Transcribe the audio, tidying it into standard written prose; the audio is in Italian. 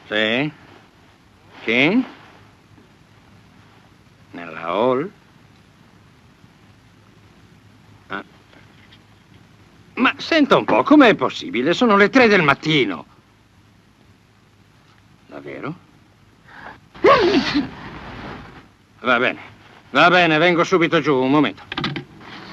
Sì? Chi? Nella hall? Ah. Ma senta un po', com'è possibile? Sono le 3 del mattino. Davvero? Va bene, vengo subito giù, un momento.